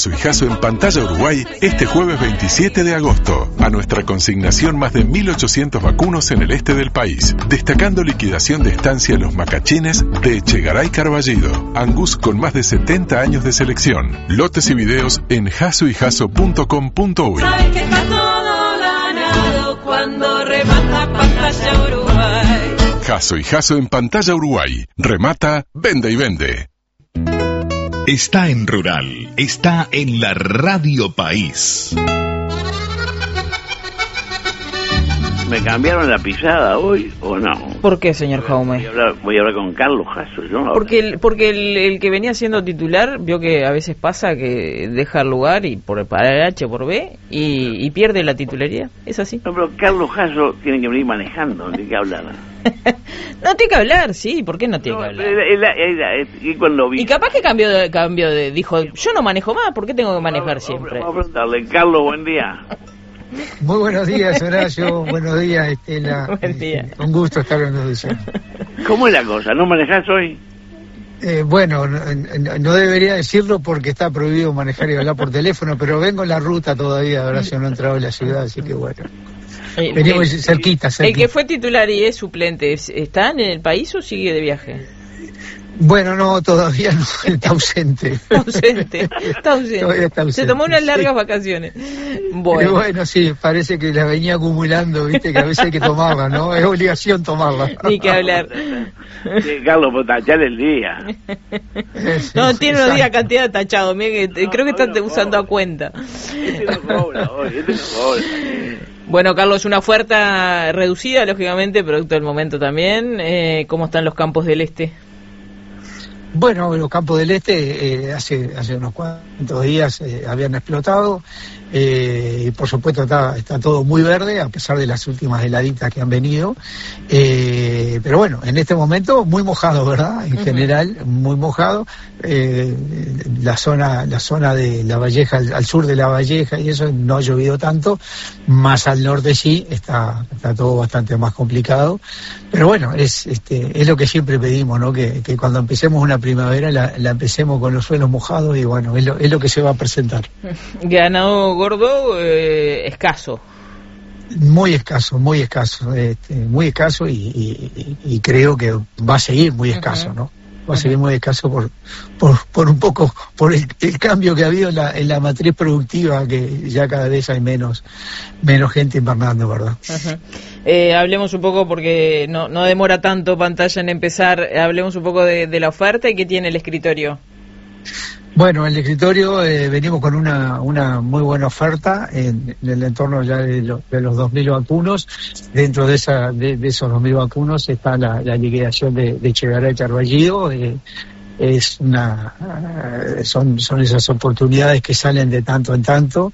Jasso y Jasso en Pantalla Uruguay este jueves 27 de agosto. A nuestra consignación más de 1.800 vacunos en el este del país, destacando liquidación de estancia Los Macachines de Echegaray Carballido. Angus con más de 70 años de selección. Lotes y videos en jassoyjasso.com.uy. Sabes que está todo ganado cuando remata Pantalla Uruguay. Jasso y Jasso en Pantalla Uruguay. Remata, vende y vende. Está en Rural, está en la Radio País. ¿Me cambiaron la pisada hoy o no? ¿Por qué, señor Jaume? Voy a hablar con Carlos Jasso. Porque el que venía siendo titular, vio que a veces pasa que deja el lugar y para H por B y pierde la titularidad. ¿Es así? No, pero Carlos Jasso tiene que venir manejando, no tiene que hablar. No tiene que hablar, sí, ¿por qué no tiene que hablar? Y cuando vi... Y capaz que cambió de dijo, yo no manejo más, ¿por qué tengo que manejar siempre? Vamos a preguntarle, Carlos, buen día. Muy buenos días, Horacio. Buenos días, Estela. Buen día. Un gusto estar en audición. ¿Cómo es la cosa? ¿No manejás hoy? Bueno, no debería decirlo porque está prohibido manejar y hablar por teléfono, pero vengo en la ruta todavía, Horacio, no he entrado en la ciudad, así que bueno. Venimos cerquita. El que fue titular y es suplente, ¿está en el país o sigue de viaje? Bueno, no, todavía no, está ausente. Está ausente. Todavía está ausente. Se tomó unas largas vacaciones. Bueno, sí, parece que la venía acumulando, viste, que a veces hay que tomarla, ¿no? Es obligación tomarla. Ni que hablar. Sí, Carlos, por tachar el día. No, tiene unos días cantidad tachado, creo que está usando a cuenta. Este no cobra hoy, Bueno, Carlos, una oferta reducida, lógicamente, producto del momento también. ¿Cómo están los campos del este? Bueno, los campos del este hace unos cuantos días habían explotado y por supuesto está todo muy verde a pesar de las últimas heladitas que han venido, pero bueno, en este momento muy mojado, ¿verdad? En general muy mojado. La zona de La Valleja, al sur de La Valleja y eso no ha llovido tanto, más al norte sí, está todo bastante más complicado, pero bueno, es lo que siempre pedimos, ¿no? Que cuando empecemos una primavera la empecemos con los suelos mojados y bueno, es lo que se va a presentar. Ganado gordo, escaso. Muy escaso y creo que va a seguir muy escaso, ¿no? Va a seguir muy escaso por un poco, por el cambio que ha habido en la matriz productiva, que ya cada vez hay menos gente invernando, ¿verdad? Hablemos un poco, porque no demora tanto Pantalla en empezar, hablemos un poco de la oferta y qué tiene el escritorio. Bueno, el escritorio venimos con una muy buena oferta en el entorno ya de los 2.000 vacunos. Dentro de esos 2.000 vacunos está la liquidación de Echegaray Carballido. Son esas oportunidades que salen de tanto en tanto.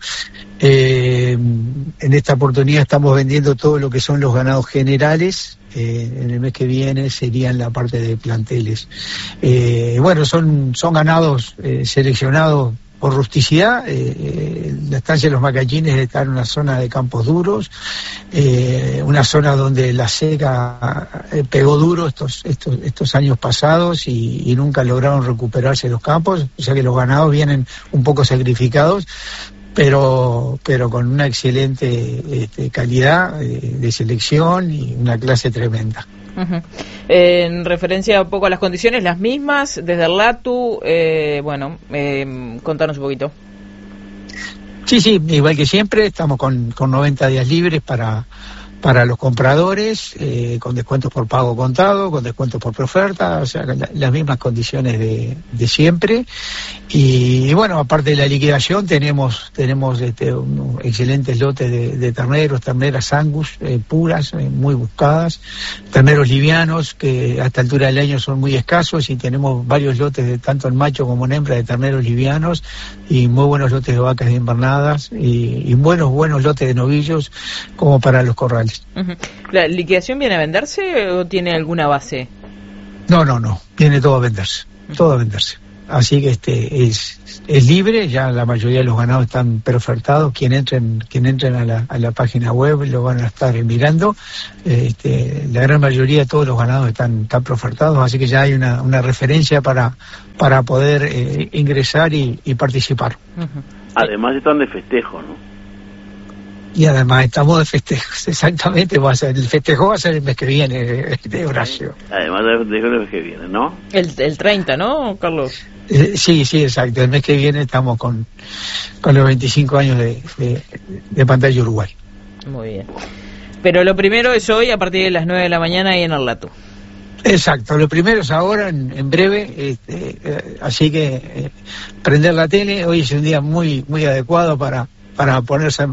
En esta oportunidad estamos vendiendo todo lo que son los ganados generales. En el mes que viene serían la parte de planteles. Bueno, son ganados seleccionados por rusticidad. La estancia de Los Macachines está en una zona de campos duros, una zona donde la seca pegó duro estos años pasados y nunca lograron recuperarse los campos, o sea que los ganados vienen un poco sacrificados, pero con una excelente calidad de selección y una clase tremenda. En referencia un poco a las condiciones, las mismas desde el LATU, contanos un poquito. Sí, igual que siempre, estamos con 90 días libres para los compradores, con descuentos por pago contado, con descuentos por preoferta, o sea, las mismas condiciones de siempre. Y bueno, aparte de la liquidación, tenemos excelentes lotes de terneras Angus, puras, muy buscadas, terneros livianos, que a esta altura del año son muy escasos, y tenemos varios lotes, tanto en macho como en hembra, de terneros livianos, y muy buenos lotes de vacas invernadas, y buenos lotes de novillos, como para los corrales. ¿La liquidación viene a venderse o tiene alguna base? No, viene todo a venderse, así que es libre, ya la mayoría de los ganados están preofertados. Quien entren a la página web lo van a estar mirando. La gran mayoría de todos los ganados están preofertados, así que ya hay una referencia para poder ingresar y participar. Además están de festejo, ¿no? Y además estamos de festejos, exactamente. El festejo va a ser el mes que viene, Horacio. Además de festejo el mes que viene, ¿no? El 30, ¿no, Carlos? Sí, exacto. El mes que viene estamos con los 25 años de Pantalla Uruguay. Muy bien. Pero lo primero es hoy a partir de las 9 de la mañana ahí en Arlato. Exacto, lo primero es ahora, en breve, así que prender la tele. Hoy es un día muy muy adecuado para ponerse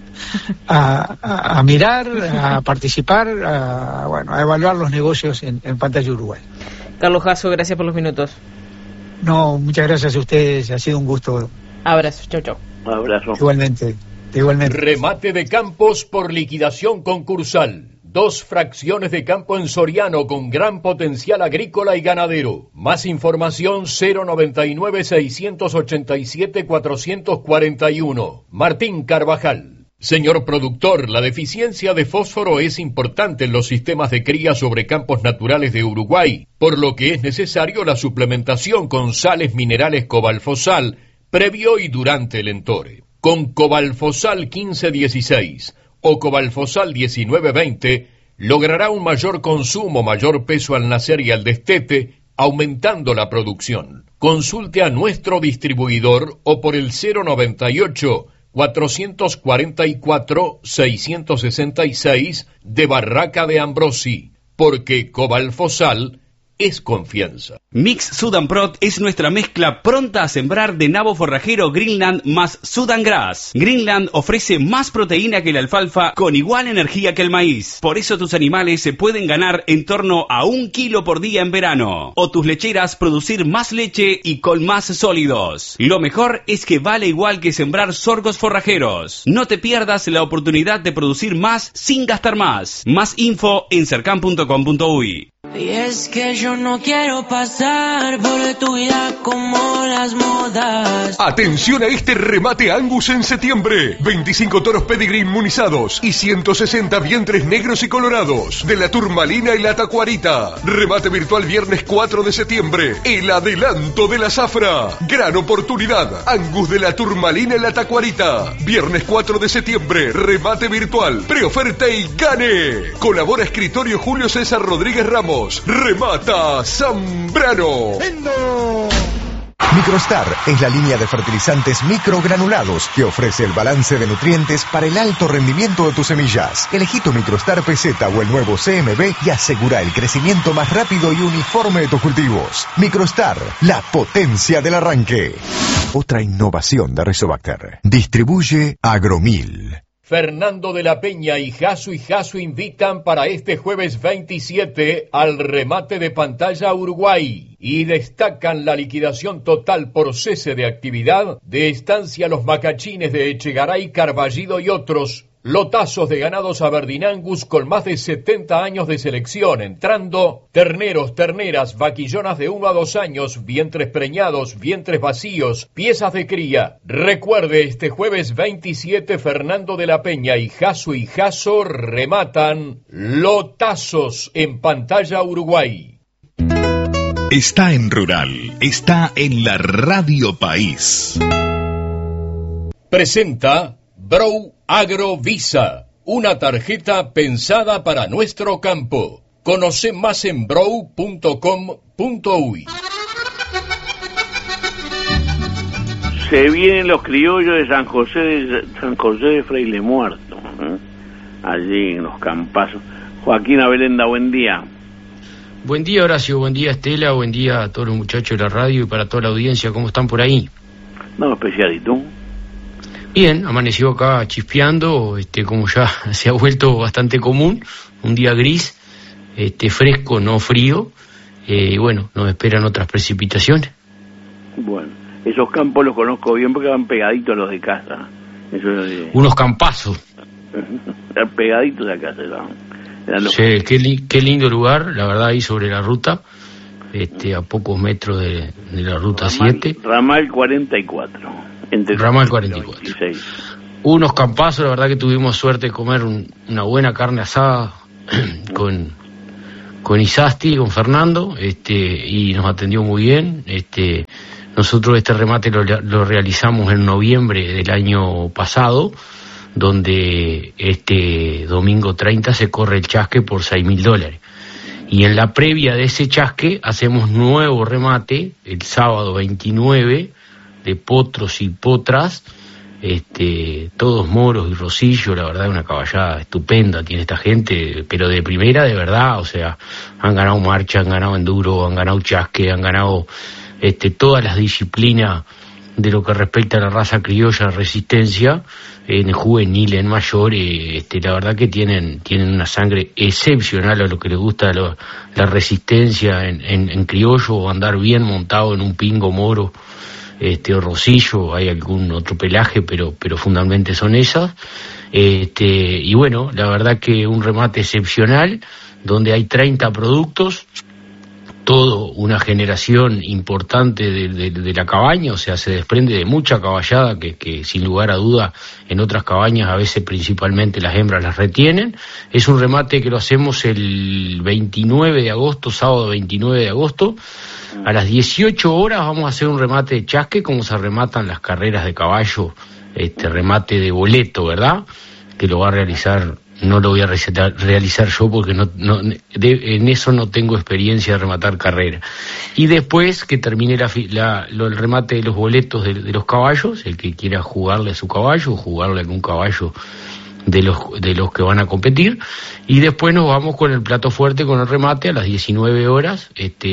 a mirar, a participar, a evaluar los negocios en Pantalla Uruguay. Carlos Jasso, gracias por los minutos. No, muchas gracias a ustedes, ha sido un gusto. Abrazo, chau. Abrazo. Igualmente. Remate de campos por liquidación concursal. 2 fracciones de campo en Soriano con gran potencial agrícola y ganadero. Más información 099-687-441. Martín Carvajal. Señor productor, la deficiencia de fósforo es importante en los sistemas de cría sobre campos naturales de Uruguay, por lo que es necesario la suplementación con sales minerales Cobalfosal previo y durante el entore. Con Cobalfosal 1516 o Cobalfosal 1920 logrará un mayor consumo, mayor peso al nacer y al destete, aumentando la producción. Consulte a nuestro distribuidor o por el 098-444-666 de Barraca de Ambrosi, porque Cobalfosal es confianza. Mix Sudan Prot es nuestra mezcla pronta a sembrar de nabo forrajero Greenland más Sudan Grass. Greenland ofrece más proteína que la alfalfa con igual energía que el maíz. Por eso tus animales se pueden ganar en torno a 1 kilo por día en verano. O tus lecheras producir más leche y con más sólidos. Lo mejor es que vale igual que sembrar sorgos forrajeros. No te pierdas la oportunidad de producir más sin gastar más. Más info en cercan.com.uy. Y es que yo no quiero pasar por tu vida como las modas. Atención a este remate Angus en septiembre. 25 toros pedigrí inmunizados y 160 vientres negros y colorados de la turmalina y la tacuarita. Remate virtual viernes 4 de septiembre. El adelanto de la zafra. Gran oportunidad. Angus de la turmalina y la tacuarita. Viernes 4 de septiembre. Remate virtual. Preoferta y gane. Colabora escritorio Julio César Rodríguez Ramos. Remata Zambrano. Microstar es la línea de fertilizantes microgranulados que ofrece el balance de nutrientes para el alto rendimiento de tus semillas. Elegí tu Microstar PZ o el nuevo CMB y asegura el crecimiento más rápido y uniforme de tus cultivos. Microstar, la potencia del arranque. Otra innovación de Rizobacter. Distribuye Agromil. Fernando de la Peña y Jasso invitan para este jueves 27 al remate de Pantalla Uruguay y destacan la liquidación total por cese de actividad de Estancia Los Macachines de Echegaray, Carballido y otros. Lotazos de ganados Aberdeen-Angus con más de 70 años de selección, entrando terneros, terneras, vaquillonas de 1 a 2 años, vientres preñados, vientres vacíos, piezas de cría. Recuerde, este jueves 27 Fernando de la Peña y Jasso rematan Lotazos en Pantalla Uruguay. Está en Rural, está en la Radio País. Presenta Brow Agrovisa, una tarjeta pensada para nuestro campo. Conoce más en brow.com.uy. Se vienen los criollos de San José de Fraile Muerto, allí en los campazos. Joaquín Abelenda, buen día. Buen día, Horacio, buen día, Estela, buen día a todos los muchachos de la radio y para toda la audiencia. ¿Cómo están por ahí? No, especial, ¿y tú? Bien, amaneció acá chispeando, como ya se ha vuelto bastante común, un día gris, fresco, no frío, y bueno, nos esperan otras precipitaciones. Bueno, esos campos los conozco bien porque van pegaditos a los de casa. Unos campazos. Eran pegaditos a casa, eran los... Sí, qué lindo lugar, la verdad, ahí sobre la ruta, a pocos metros de la ruta 7. Ramal 44. Ramal 44. 26. Unos campazos, la verdad que tuvimos suerte de comer una buena carne asada con Isasti, con Fernando, y nos atendió muy bien. Nosotros este remate lo realizamos en noviembre del año pasado, donde domingo 30 se corre el chasque por $6.000. Y en la previa de ese chasque hacemos nuevo remate el sábado 29 de potros y potras, todos moros y rosillo. La verdad, una caballada estupenda tiene esta gente, pero de primera, de verdad. O sea, han ganado marcha, han ganado enduro, han ganado chasque, han ganado todas las disciplinas de lo que respecta a la raza criolla, resistencia, en juvenil, en mayor. La verdad que tienen una sangre excepcional a lo que les gusta la resistencia en criollo, o andar bien montado en un pingo moro, o rosillo. Hay algún otro pelaje, pero fundamentalmente son esas. Y bueno, la verdad que un remate excepcional, donde hay 30 productos, todo una generación importante de la cabaña. O sea, se desprende de mucha caballada que sin lugar a duda en otras cabañas a veces principalmente las hembras las retienen. Es un remate que lo hacemos el 29 de agosto, sábado 29 de agosto. A las 18 horas vamos a hacer un remate de chasque, como se rematan las carreras de caballo, remate de boleto, ¿verdad? Que lo va a realizar, no lo voy a realizar yo porque en eso no tengo experiencia de rematar carrera. Y después que termine el remate de los boletos de los caballos, el que quiera jugarle a su caballo o jugarle a algún caballo de los que van a competir, y después nos vamos con el plato fuerte, con el remate a las 19 horas.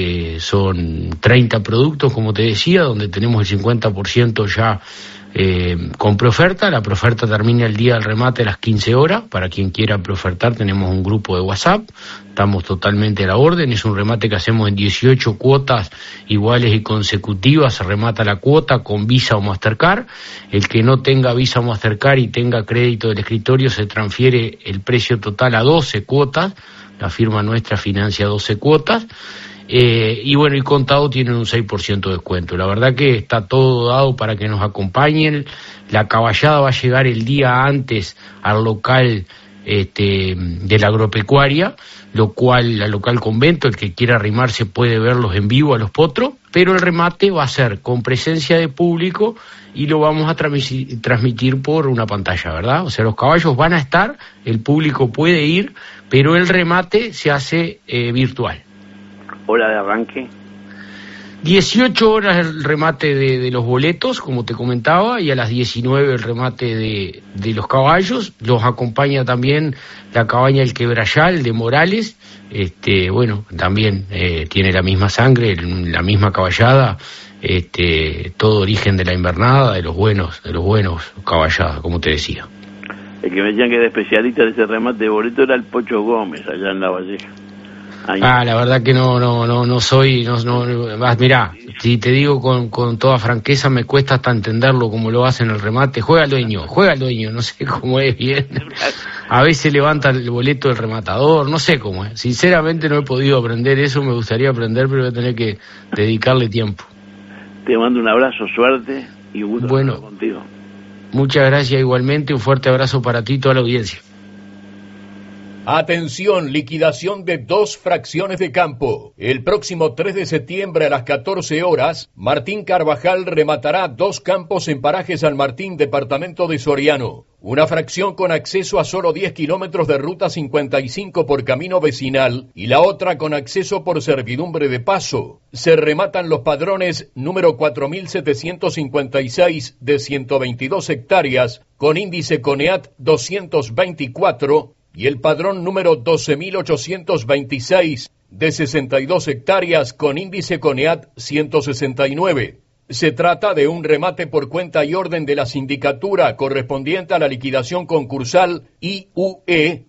Son 30 productos, como te decía, donde tenemos el 50% ya con preoferta. La preoferta termina el día del remate a las 15 horas. Para quien quiera preofertar, tenemos un grupo de WhatsApp, estamos totalmente a la orden. Es un remate que hacemos en 18 cuotas iguales y consecutivas. Se remata la cuota con Visa o Mastercard. El que no tenga Visa o Mastercard y tenga crédito del escritorio, se transfiere el precio total a 12 cuotas. La firma nuestra financia 12 cuotas. Y bueno, y contado tienen un 6% de descuento. La verdad que está todo dado para que nos acompañen. La caballada va a llegar el día antes al local de la agropecuaria, al local convento. El que quiera arrimarse puede verlos en vivo a los potros, pero el remate va a ser con presencia de público y lo vamos a transmitir por una pantalla, ¿verdad? O sea, los caballos van a estar, el público puede ir, pero el remate se hace virtual. ¿Hora de arranque? 18 horas el remate de los boletos, como te comentaba, y a las 19 el remate de los caballos. Los acompaña también la cabaña El Quebrayal de Morales. Bueno, también tiene la misma sangre, la misma caballada, todo origen de la invernada, de los buenos caballadas, como te decía. El que me decían que era especialista de ese remate de boleto era el Pocho Gómez, allá en La Valleja. La verdad que no soy, mirá, si te digo con toda franqueza, me cuesta hasta entenderlo como lo hacen el remate. Juega al dueño, no sé cómo es bien. A veces levanta el boleto del rematador, no sé cómo es. Sinceramente no he podido aprender eso, me gustaría aprender, pero voy a tener que dedicarle tiempo. Te mando un abrazo, suerte y un gusto estar contigo. Muchas gracias igualmente, un fuerte abrazo para ti y toda la audiencia. Atención, liquidación de 2 fracciones de campo. El próximo 3 de septiembre a las 14 horas, Martín Carvajal rematará 2 campos en Paraje San Martín, departamento de Soriano. Una fracción con acceso a solo 10 kilómetros de ruta 55 por camino vecinal y la otra con acceso por servidumbre de paso. Se rematan los padrones número 4756 de 122 hectáreas con índice CONEAT 224 y el padrón número 12.826 de 62 hectáreas con índice CONEAT 169. Se trata de un remate por cuenta y orden de la sindicatura correspondiente a la liquidación concursal IUE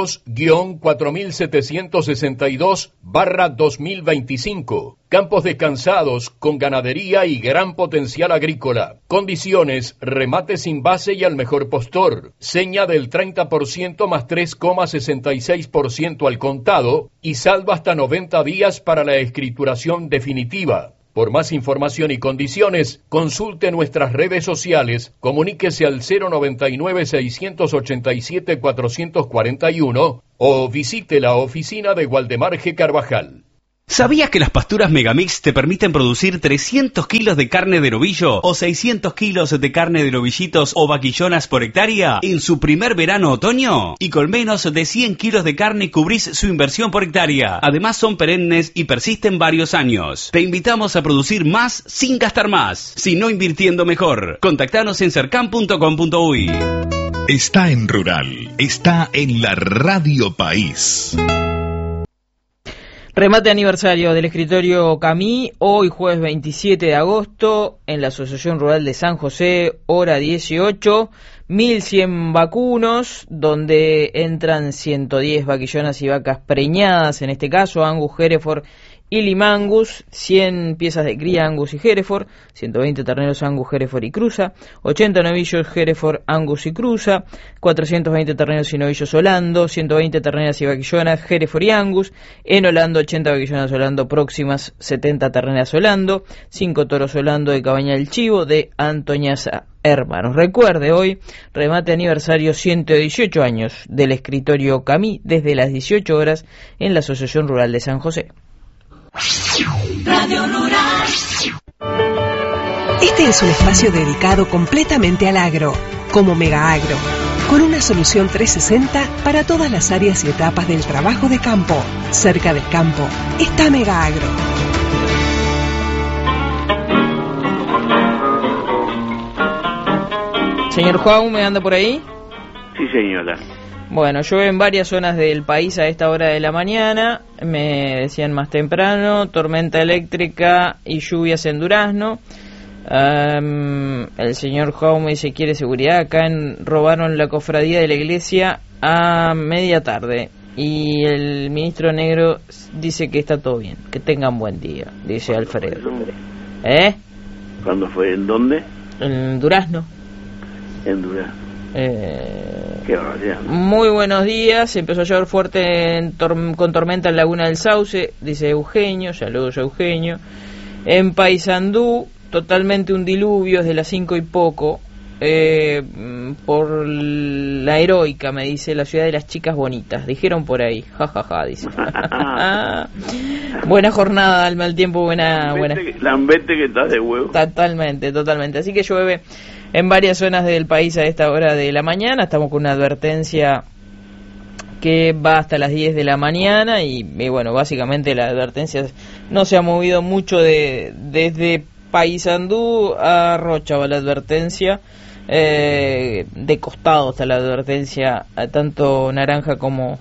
2-4762/2025. Campos descansados con ganadería y gran potencial agrícola. Condiciones: remate sin base y al mejor postor. Seña del 30% más 3,66% al contado y saldo hasta 90 días para la escrituración definitiva. Por más información y condiciones, consulte nuestras redes sociales, comuníquese al 099-687-441 o visite la oficina de Waldemar G. Carvajal. ¿Sabías que las pasturas Megamix te permiten producir 300 kilos de carne de novillo o 600 kilos de carne de novillitos o vaquillonas por hectárea en su primer verano-otoño? Y con menos de 100 kilos de carne cubrís su inversión por hectárea. Además son perennes y persisten varios años. Te invitamos a producir más sin gastar más, sino invirtiendo mejor. Contactanos en cercan.com.uy. Está en Rural, está en la Radio País. Remate aniversario del escritorio Camí, hoy jueves 27 de agosto, en la Asociación Rural de San José, hora 18, 1100 vacunos, donde entran 110 vaquillonas y vacas preñadas, en este caso Angus, Hereford y Limangus, 100 piezas de cría Angus y Hereford, 120 terneros Angus, Hereford y Cruza, 80 novillos Hereford, Angus y Cruza, 420 terneros y novillos Holando, 120 terneras y vaquillonas Hereford y Angus, en Holando 80 vaquillonas Holando próximas, 70 terneras Holando, 5 toros Holando de Cabaña del Chivo de Antoñaza Hermanos. Recuerde, hoy remate aniversario 118 años del escritorio Camí, desde las 18 horas en la Asociación Rural de San José. Radio Rural. Este es un espacio dedicado completamente al agro, como Mega Agro, con una solución 360 para todas las áreas y etapas del trabajo de campo. Cerca del campo está Mega Agro. Señor Jaume, ¿anda por ahí? Sí, señora. Bueno, llueve en varias zonas del país a esta hora de la mañana, me decían más temprano, tormenta eléctrica y lluvias en Durazno. El señor Jaume dice quiere seguridad, acá robaron la cofradía de la iglesia a media tarde y el ministro Negro dice que está todo bien, que tengan buen día, dice Alfredo. ¿Cuándo fue? ¿En dónde? En Durazno. En Durazno. Qué barbaridad. Muy buenos días, empezó a llover fuerte con tormenta en Laguna del Sauce, dice Eugenio, saludos a Eugenio. En Paysandú, totalmente un diluvio desde las 5 y poco, por la Heroica, me dice, la ciudad de las chicas bonitas, dijeron por ahí, jajaja, dice. Buena jornada, al mal tiempo, buena. Lambete que estás de huevo. Totalmente, así que llueve en varias zonas del país a esta hora de la mañana. Estamos con una advertencia que va hasta las 10 de la mañana y bueno, básicamente la advertencia no se ha movido mucho desde Paysandú a Rocha, va la advertencia, de costado está la advertencia, tanto naranja como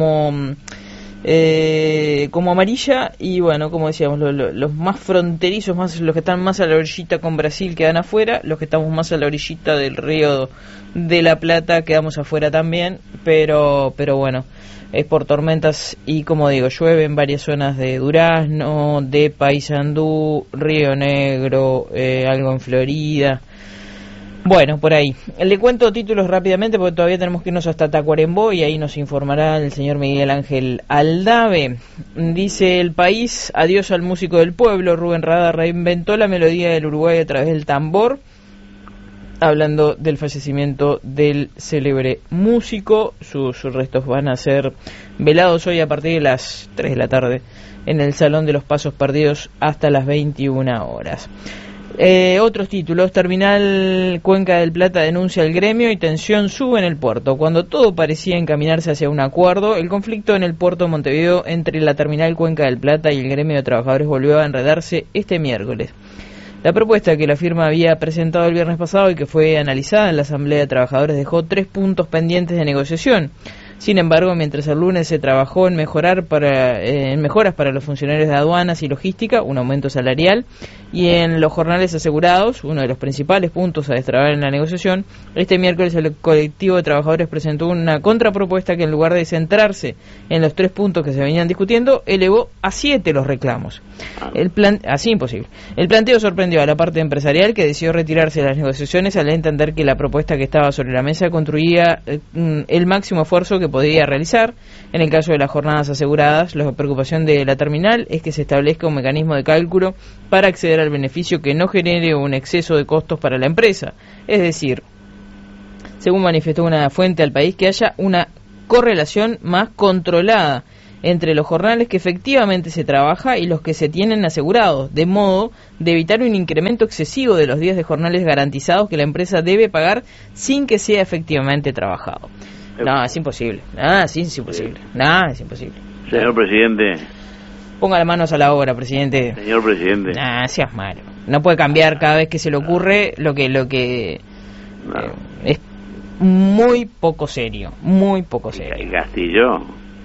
amarilla, y bueno, como decíamos, los más fronterizos, los que están más a la orillita con Brasil quedan afuera, los que estamos más a la orillita del río de la Plata quedamos afuera también, pero bueno, es por tormentas y como digo, llueve en varias zonas de Durazno, de Paysandú, Río Negro, algo en Florida. Bueno, por ahí. Le cuento títulos rápidamente porque todavía tenemos que irnos hasta Tacuarembó y ahí nos informará el señor Miguel Ángel Aldave. Dice El País, adiós al músico del pueblo. Rubén Rada reinventó la melodía del Uruguay a través del tambor, hablando del fallecimiento del célebre músico. Sus restos van a ser velados hoy a partir de las 3 de la tarde en el Salón de los Pasos Perdidos hasta las 21 horas. Otros títulos. Terminal Cuenca del Plata denuncia el gremio y tensión sube en el puerto. Cuando todo parecía encaminarse hacia un acuerdo, el conflicto en el puerto de Montevideo entre la Terminal Cuenca del Plata y el gremio de trabajadores volvió a enredarse este miércoles. La propuesta que la firma había presentado el viernes pasado y que fue analizada en la Asamblea de Trabajadores dejó 3 puntos pendientes de negociación. Sin embargo, mientras el lunes se trabajó en mejoras para los funcionarios de aduanas y logística, un aumento salarial, y en los jornales asegurados, uno de los principales puntos a destrabar en la negociación, este miércoles el colectivo de trabajadores presentó una contrapropuesta que, en lugar de centrarse en los 3 puntos que se venían discutiendo, elevó a 7 los reclamos. Así imposible. El planteo sorprendió a la parte empresarial, que decidió retirarse de las negociaciones al entender que la propuesta que estaba sobre la mesa construía el máximo esfuerzo que podía realizar. En el caso de las jornadas aseguradas, la preocupación de la terminal es que se establezca un mecanismo de cálculo para acceder al beneficio que no genere un exceso de costos para la empresa. Es decir, según manifestó una fuente al país, que haya una correlación más controlada entre los jornales que efectivamente se trabaja y los que se tienen asegurados, de modo de evitar un incremento excesivo de los días de jornales garantizados que la empresa debe pagar sin que sea efectivamente trabajado. No, es imposible. Es imposible. Es imposible. Señor presidente. Ponga las manos a la obra, presidente. Señor presidente. Seas malo. No puede cambiar cada vez que se le ocurre lo que es muy poco serio. Muy poco serio. ¿Y Castillo?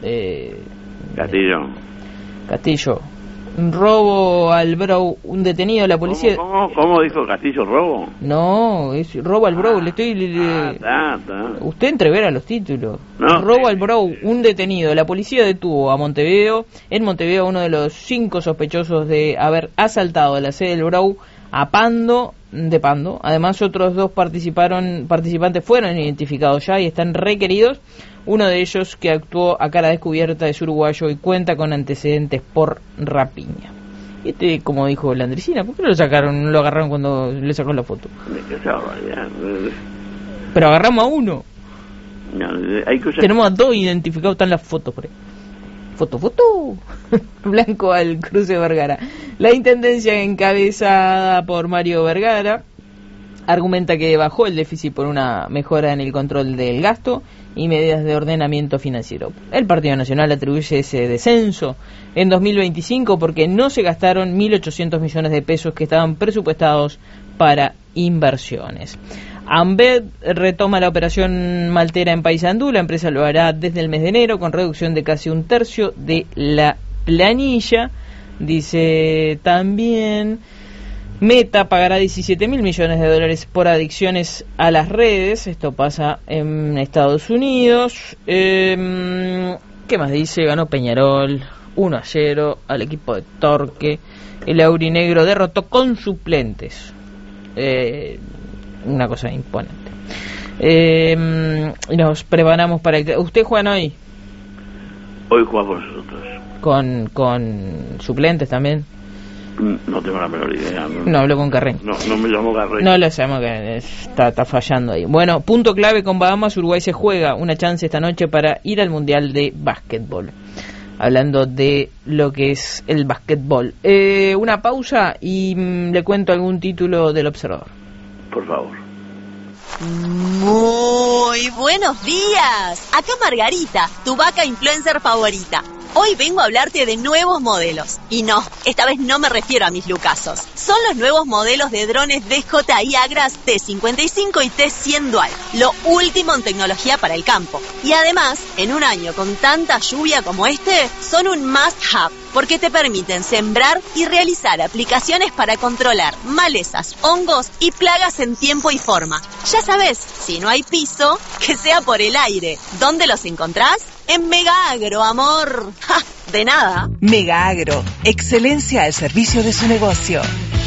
Castillo. Robo al Brou, un detenido de la policía. ¿Cómo dijo Castillo, robo? No, es robo al Brou. Usted entrevera los títulos. Robo al Brou, un detenido. La policía detuvo en Montevideo, uno de los 5 sospechosos de haber asaltado la sede del Brou a Pando. Además, otros 2 participantes fueron identificados ya y están requeridos. Uno de ellos, que actuó a cara descubierta, es uruguayo y cuenta con antecedentes por rapiña. Como dijo Landricina, ¿por qué no lo agarraron cuando le sacó la foto? Pero agarramos a uno. Tenemos a 2 identificados, están las fotos por ahí. Foto. Blanco al cruce Vergara. La intendencia, encabezada por Mario Vergara, argumenta que bajó el déficit por una mejora en el control del gasto y medidas de ordenamiento financiero. El Partido Nacional atribuye ese descenso en 2025 porque no se gastaron 1.800 millones de pesos que estaban presupuestados para inversiones. Ambev retoma la operación maltera en Paysandú. La empresa lo hará desde el mes de enero con reducción de casi 1/3 de la planilla. Dice también: Meta pagará $17.000 millones por adicciones a las redes. Esto pasa en Estados Unidos. ¿Qué más dice? Ganó Peñarol 1-0 al equipo de Torque. El aurinegro derrotó con suplentes. Una cosa imponente. Y nos preparamos para el... ¿Usted juega hoy? Hoy jugamos nosotros. ¿Con suplentes también? No tengo la menor idea. No hablo con Carreño. No me llamo Carreño. No lo sabemos, que está fallando ahí. Bueno, punto clave con Bahamas. Uruguay se juega una chance esta noche para ir al Mundial de Básquetbol. Hablando de lo que es el básquetbol. Una pausa y le cuento algún título del Observador. Por favor. Muy buenos días. Acá Margarita, tu vaca influencer favorita. Hoy vengo a hablarte de nuevos modelos. Y no, esta vez no me refiero a mis lucazos. Son los nuevos modelos de drones DJI Agras T55 y T100 Dual. Lo último en tecnología para el campo. Y además, en un año con tanta lluvia como este, son un must-have. Porque te permiten sembrar y realizar aplicaciones para controlar malezas, hongos y plagas en tiempo y forma. Ya sabes, si no hay piso, que sea por el aire. ¿Dónde los encontrás? En Mega Agro, amor. ¡Ja! De nada. Mega Agro, excelencia al servicio de su negocio.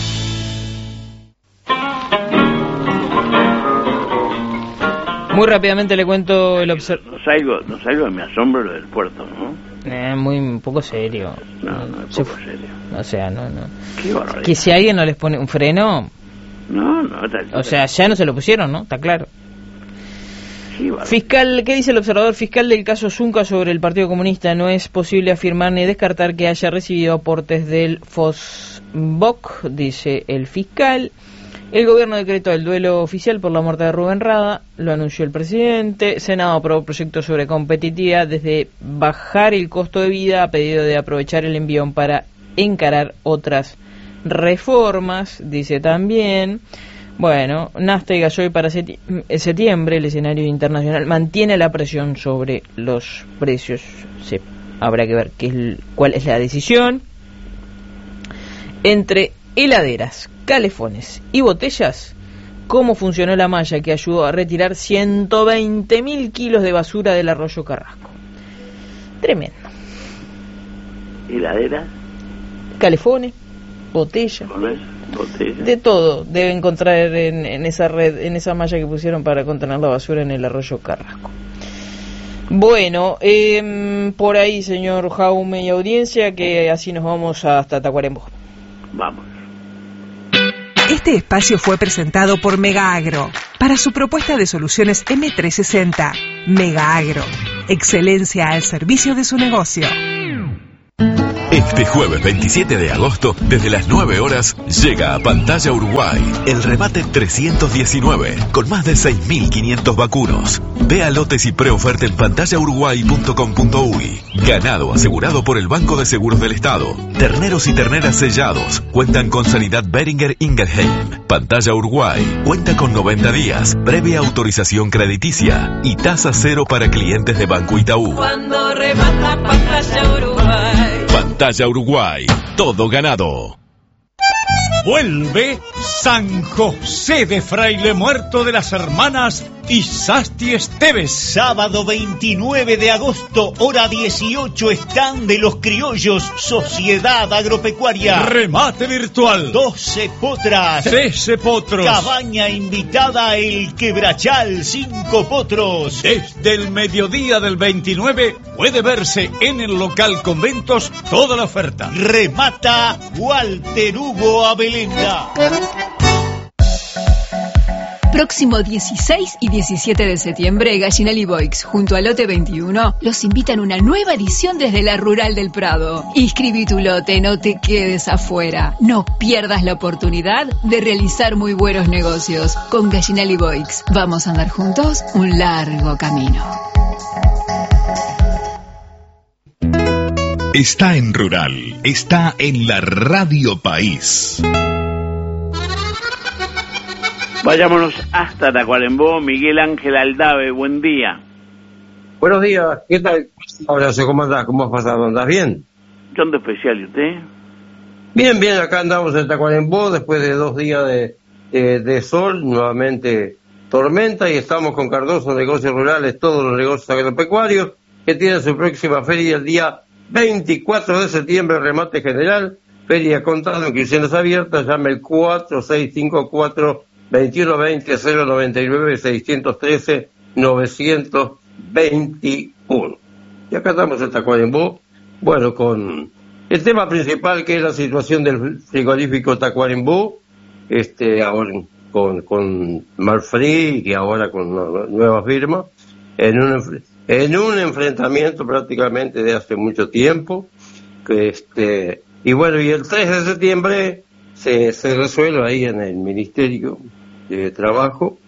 Muy rápidamente le cuento el observador. No salgo de mi asombro lo del puerto, ¿no? Un poco serio. No es poco serio. O sea, no. Qué barbaridad. Que si alguien no les pone un freno... No. O sea, ya no se lo pusieron, ¿no? Está claro. Fiscal, ¿qué dice el observador fiscal del caso Zunca sobre el Partido Comunista? No es posible afirmar ni descartar que haya recibido aportes del FOSBOC, dice el fiscal. El gobierno decretó el duelo oficial por la muerte de Rubén Rada, lo anunció el presidente. Senado aprobó proyectos sobre competitividad desde bajar el costo de vida a pedido de aprovechar el envión para encarar otras reformas, dice también. Bueno, nafta y gasoil para septiembre, el escenario internacional mantiene la presión sobre los precios. Habrá que ver cuál es la decisión. Entre heladeras, calefones y botellas, ¿cómo funcionó la malla que ayudó a retirar 120.000 kilos de basura del arroyo Carrasco? Tremendo. ¿Heladeras? Calefones, botellas. De todo debe encontrar en esa red, en esa malla que pusieron para contener la basura en el arroyo Carrasco. Bueno, por ahí, señor Jaume y audiencia, que así nos vamos hasta Tacuarembó. Vamos. Este espacio fue presentado por Mega Agro para su propuesta de soluciones M360. Mega Agro, excelencia al servicio de su negocio. Este jueves 27 de agosto, desde las 9 horas, llega a Pantalla Uruguay el remate 319, con más de 6.500 vacunos. Vea lotes y preoferta en pantallauruguay.com.uy. Ganado asegurado por el Banco de Seguros del Estado. Terneros y terneras sellados cuentan con Sanidad Beringer Ingelheim. Pantalla Uruguay cuenta con 90 días, previa autorización crediticia y tasa cero para clientes de Banco Itaú. Cuando remata Pantalla Uruguay. Pantalla Uruguay, todo ganado. Vuelve San José de Fraile Muerto de las Hermanas Isasti Esteves. Sábado 29 de agosto, hora 18, stand de los criollos, Sociedad Agropecuaria. Remate virtual. 12 potras. 13 potros. Cabaña invitada El Quebrachal, 5 potros. Desde el mediodía del 29 puede verse en el local Conventos toda la oferta. Remata Walter Hugo Abelenda. Próximo 16 y 17 de septiembre, Gallinal y Boix, junto al lote 21, los invitan a una nueva edición desde la Rural del Prado. Inscribí tu lote, no te quedes afuera. No pierdas la oportunidad de realizar muy buenos negocios. Con Gallinal y Boix, vamos a andar juntos un largo camino. Está en Rural, está en la Radio País. Vayámonos hasta Tacuarembó. Miguel Ángel Aldave, buen día. Buenos días, ¿qué tal? Horacio, ¿cómo andás? ¿Cómo has pasado? ¿Andás bien? ¿Qué onda especial y usted? Bien, bien, acá andamos en Tacuarembó después de 2 días de sol, nuevamente tormenta, y estamos con Cardoso Negocios Rurales, todos los negocios agropecuarios, que tiene su próxima feria el día 24 de septiembre, remate general, feria contado, inscripciones abiertas, llame el 4654-2120-099-613-921. Y acá estamos en Tacuarembó, bueno, con el tema principal, que es la situación del frigorífico Tacuarembó, ahora con Marfrig y ahora con una nueva firma, en un enfrentamiento prácticamente de hace mucho tiempo, y bueno, y el 3 de septiembre se resuelve ahí en el Ministerio de Trabajo.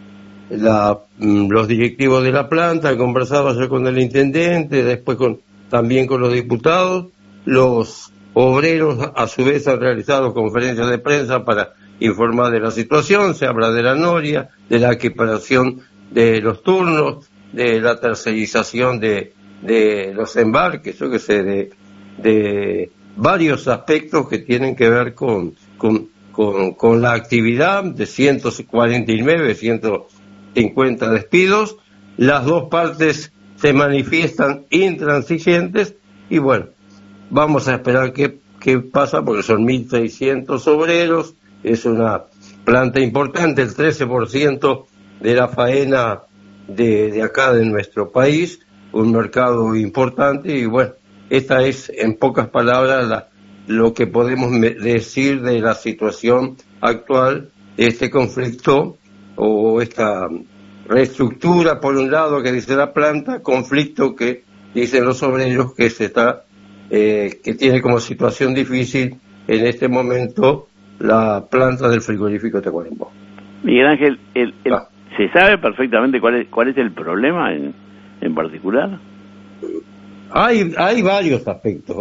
Los directivos de la planta han conversado ayer con el intendente, después también con los diputados. Los obreros a su vez han realizado conferencias de prensa para informar de la situación. Se habla de la noria, de la equiparación de los turnos, de la tercerización de los embarques, yo que sé, de varios aspectos que tienen que ver con la actividad de 149, 150 despidos. Las dos partes se manifiestan intransigentes y bueno, vamos a esperar qué pasa, porque son 1.600 obreros, es una planta importante, el 13% de la faena de acá de nuestro país, un mercado importante, y bueno, esta es en pocas palabras lo que podemos decir de la situación actual de este conflicto, o esta reestructura por un lado que dice la planta, conflicto que dicen los obreros que que tiene como situación difícil en este momento la planta del frigorífico Tacuarembó. Miguel Ángel, ¿se sabe perfectamente cuál es el problema en particular? Hay varios aspectos.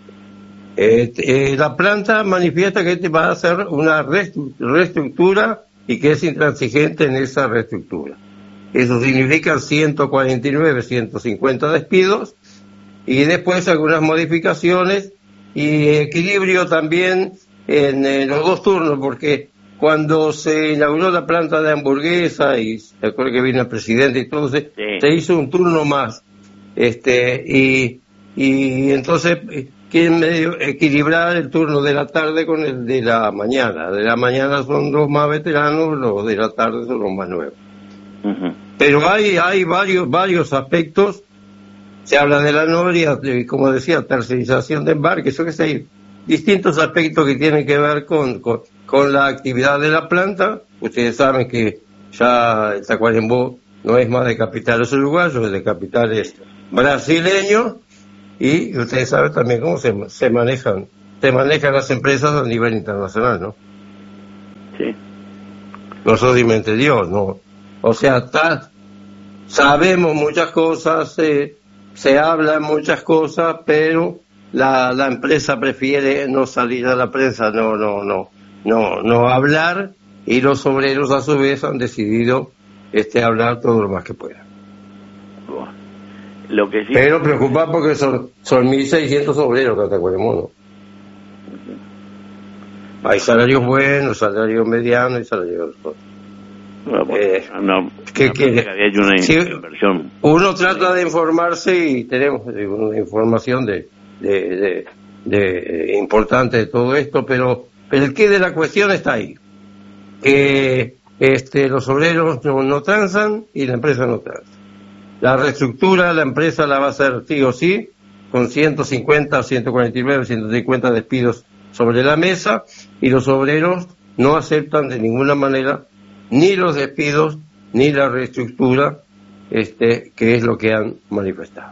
La planta manifiesta que va a hacer una reestructura y que es intransigente en esa reestructura. Eso significa 149, 150 despidos y después algunas modificaciones y equilibrio también en los dos turnos, porque cuando se inauguró la planta de hamburguesa y se acuerda que vino el presidente y todo, se hizo un turno más, y entonces quieren medio equilibrar el turno de la tarde con el de la mañana. De la mañana son los más veteranos, los de la tarde son los más nuevos. Pero hay varios aspectos. Se habla de la noria, como decía, tercerización de embarque, eso que hay distintos aspectos que tienen que ver con la actividad de la planta. Ustedes saben que ya el Tacuarembó no es más de capitales uruguayos, es de capitales brasileños, y ustedes saben también cómo se manejan las empresas a nivel internacional, ¿no? Sí. No sos dimente Dios, ¿no? O sea, sabemos muchas cosas, se hablan muchas cosas, pero la empresa prefiere no salir a la prensa, no hablar, y los obreros a su vez han decidido hablar todo lo más que puedan. Lo que sí, pero preocupado porque son 1.600 obreros que te acuerdas, ¿no? Hay salarios buenos, salarios medianos y salarios ¿qué quiere? Si uno trata de informarse, y tenemos una información de importante de todo esto, pero el qué de la cuestión está ahí, que los obreros no transan y la empresa no transa. La reestructura la empresa la va a hacer sí o sí, con 150, 149, 150 despidos sobre la mesa, y los obreros no aceptan de ninguna manera ni los despidos ni la reestructura, que es lo que han manifestado.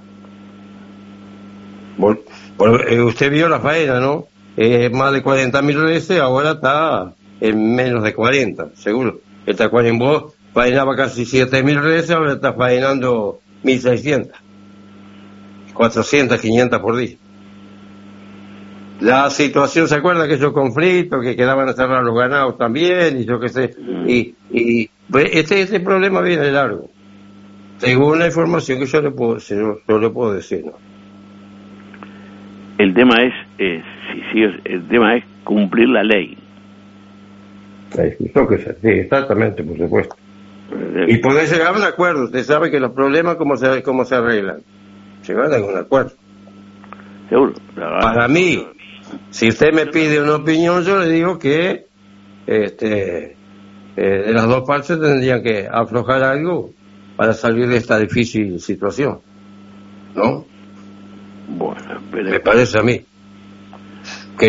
Usted vio la faena, ¿no? Más de 40.000 veces, ahora está en menos de 40, seguro. El Tacuarembó faenaba casi 7.000 veces, ahora está faenando 1.600, 400, 500 por día. La situación, ¿se acuerda aquellos conflictos que quedaban a cerrar los ganados también, y yo qué sé? Y este problema viene de largo, según la información que yo le puedo decir, ¿no? El tema es, el tema es cumplir la ley. Sí, exactamente, por supuesto. Y poder llegar a un acuerdo. Usted sabe que los problemas cómo se arreglan. Llegar a un acuerdo. Seguro. Para mí, si usted me pide una opinión, yo le digo que de las dos partes tendrían que aflojar algo para salir de esta difícil situación, ¿no? Bueno, pero me parece a mí que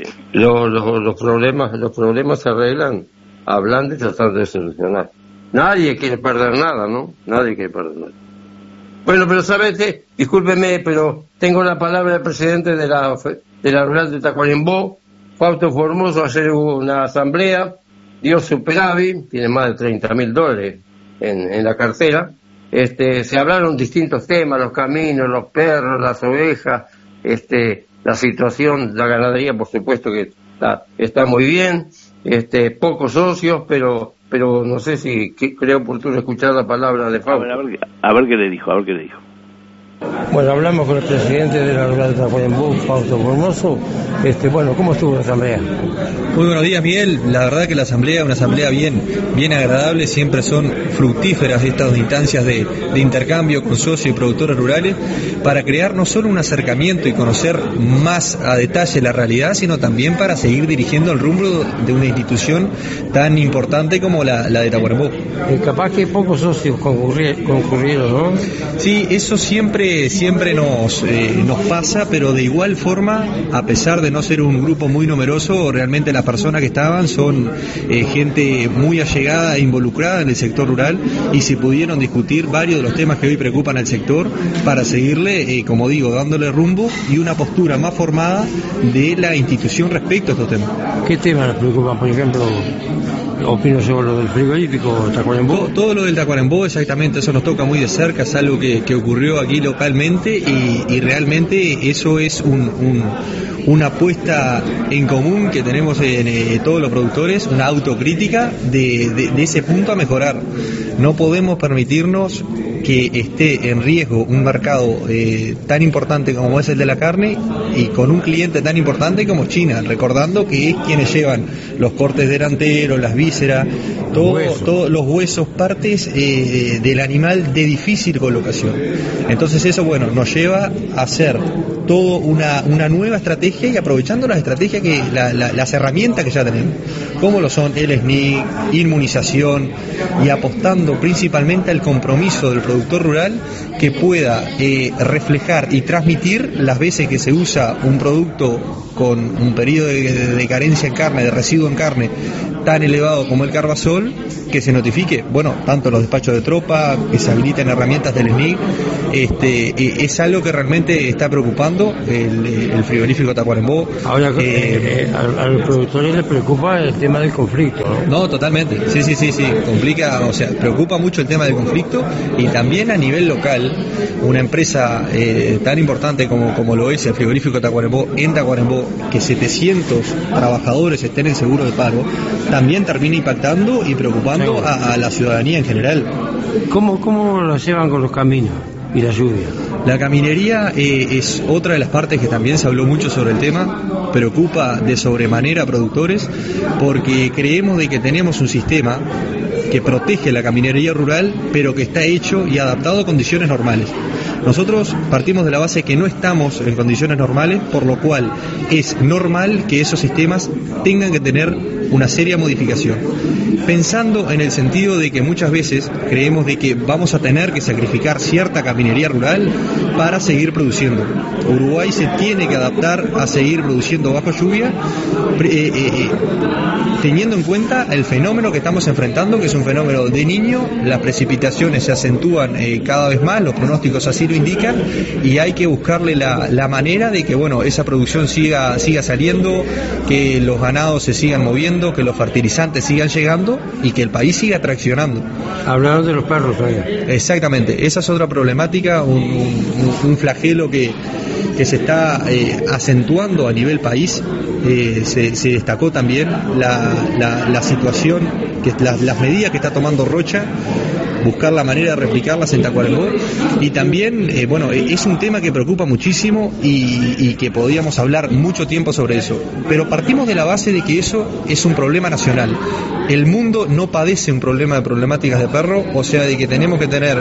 los problemas se arreglan hablando y tratando de solucionar. Nadie quiere perder nada, ¿no? Nadie quiere perder nada. Bueno, pero ¿sabes? Discúlpeme, pero tengo la palabra del presidente de la rural de Tacuarembó, Fausto Formoso. Ayer hubo una asamblea, dio superávit, tiene más de $30.000 en la cartera. Se hablaron distintos temas, los caminos, los perros, las ovejas, la situación, la ganadería, por supuesto que está muy bien, pocos socios, pero no sé si creo oportuno escuchar la palabra de Fausto. A ver qué le dijo. Bueno, hablamos con el presidente de la rural de Tacuarembó, Fausto Formoso. Bueno, ¿cómo estuvo la asamblea? Muy buenos días, Miguel. La verdad que la asamblea, una asamblea bien agradable, siempre son fructíferas estas instancias de intercambio con socios y productores rurales para crear no solo un acercamiento y conocer más a detalle la realidad, sino también para seguir dirigiendo el rumbo de una institución tan importante como la de Tacuarembó. Capaz que pocos socios concurrieron, ¿no? Sí, eso siempre nos pasa, pero de igual forma, a pesar de no ser un grupo muy numeroso, realmente las personas que estaban son gente muy allegada e involucrada en el sector rural, y se pudieron discutir varios de los temas que hoy preocupan al sector para seguirle, como digo, dándole rumbo y una postura más formada de la institución respecto a estos temas. ¿Qué temas nos preocupan? Por ejemplo, opino sobre lo del frigorífico Tacuarembó. Todo lo del Tacuarembó, exactamente, eso nos toca muy de cerca, es algo que ocurrió aquí localmente, y realmente eso es un una puesta en común que tenemos en todos los productores, una autocrítica de ese punto a mejorar. No podemos permitirnos que esté en riesgo un mercado tan importante como es el de la carne y con un cliente tan importante como China, recordando que es quienes llevan los cortes delanteros, las vísceras, todos los huesos, partes del animal de difícil colocación. Entonces eso, bueno, nos lleva a hacer todo una nueva estrategia y aprovechando las estrategias que las herramientas que ya tenemos, como lo son el SNIC, inmunización, y apostando principalmente al compromiso del productor rural que pueda reflejar y transmitir las veces que se usa un producto con un periodo de carencia en carne, de residuo en carne tan elevado como el carbazol, que se notifique, bueno, tanto los despachos de tropa, que se habiliten herramientas del SNIC, es algo que realmente está preocupando el frigorífico Tacuarembó. Ahora, a los productores les preocupa el tema del conflicto, ¿no? No, totalmente, sí, complica, o sea, preocupa mucho el tema del conflicto, y también a nivel local, una empresa tan importante como lo es el frigorífico Tacuarembó, en Tacuarembó, que 700 trabajadores estén en seguro de paro, también termina impactando y preocupando a la ciudadanía en general. ¿Cómo lo llevan con los caminos y la lluvia? La caminería es otra de las partes que también se habló mucho sobre el tema, preocupa de sobremanera a productores, porque creemos de que tenemos un sistema que protege la caminería rural, pero que está hecho y adaptado a condiciones normales. Nosotros partimos de la base que no estamos en condiciones normales, por lo cual es normal que esos sistemas tengan que tener una seria modificación. Pensando en el sentido de que muchas veces creemos de que vamos a tener que sacrificar cierta caminería rural para seguir produciendo. Uruguay se tiene que adaptar a seguir produciendo bajo lluvia, teniendo en cuenta el fenómeno que estamos enfrentando, que es un fenómeno de Niño. Las precipitaciones se acentúan cada vez más, los pronósticos así lo indican, y hay que buscarle la manera de que, bueno, esa producción siga saliendo, que los ganados se sigan moviendo, que los fertilizantes sigan llegando y que el país siga traccionando. Hablaron de los perros ahí. Exactamente, esa es otra problemática, un flagelo que se está acentuando a nivel país. Se destacó también la situación, que las medidas que está tomando Rocha, buscar la manera de replicarlas en Tacuarembó, y también, es un tema que preocupa muchísimo y que podíamos hablar mucho tiempo sobre eso, pero partimos de la base de que eso es un problema nacional. El mundo no padece un problema de problemáticas de perro, o sea, de que tenemos que tener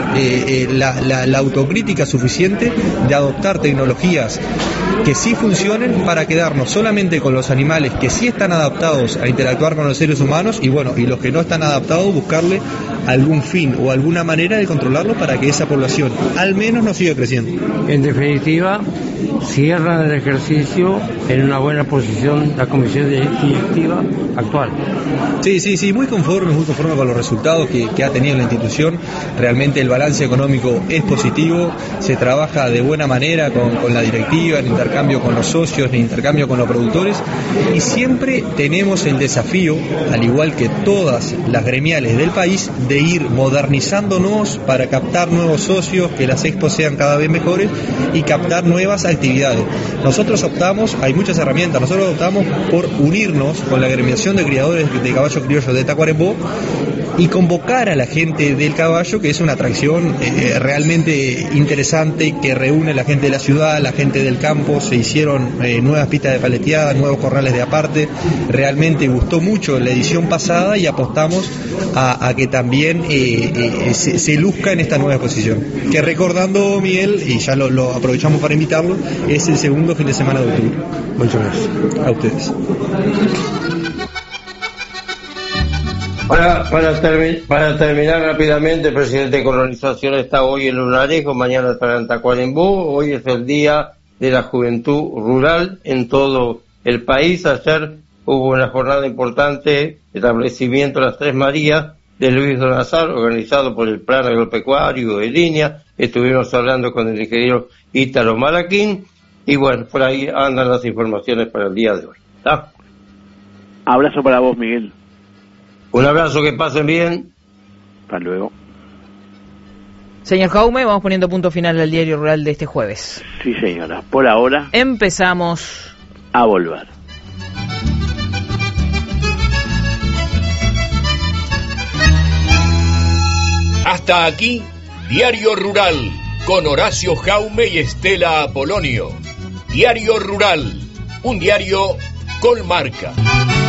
la autocrítica suficiente de adoptar tecnologías que sí funcionen para quedarnos solamente con los animales que sí están adaptados a interactuar con los seres humanos, y los que no están adaptados, buscarle algún fin o alguna manera de controlarlo para que esa población al menos no siga creciendo. En definitiva, cierran el ejercicio en una buena posición la comisión directiva actual. Sí, muy conforme con los resultados que ha tenido la institución. Realmente el balance económico es positivo, se trabaja de buena manera con la directiva, en intercambio con los socios, en intercambio con los productores, y siempre tenemos el desafío, al igual que todas las gremiales del país, de ir modernizándonos para captar nuevos socios, que las expos sean cada vez mejores y captar nuevas actividades. Nosotros optamos, hay muchas herramientas, nosotros optamos por unirnos con la agremiación de criadores de caballos criollos de Tacuarembó y convocar a la gente del caballo, que es una atracción realmente interesante, que reúne a la gente de la ciudad, la gente del campo. Se hicieron nuevas pistas de paleteada, nuevos corrales de aparte. Realmente gustó mucho la edición pasada y apostamos a que también se luzca en esta nueva exposición, que, recordando, Miguel, y ya lo aprovechamos para invitarlo, es el segundo fin de semana de octubre. Muchas gracias. A ustedes. Para terminar rápidamente, el presidente de Colonización está hoy en Lunarejo, mañana estará en Tacuarembó. Hoy es el Día de la Juventud Rural en todo el país. Ayer hubo una jornada importante de establecimiento de las Tres Marías de Luis Donazar, organizado por el Plan Agropecuario de Línea. Estuvimos hablando con el ingeniero Ítalo Malaquín, y bueno, por ahí andan las informaciones para el día de hoy. ¿Está? Abrazo para vos, Miguel. Un abrazo, que pasen bien. Hasta luego. Señor Jaume, vamos poniendo punto final al diario rural de este jueves. Sí, señora. Por ahora empezamos a volver. Hasta aquí, Diario Rural, con Horacio Jaume y Estela Apolonio. Diario Rural, un diario con marca.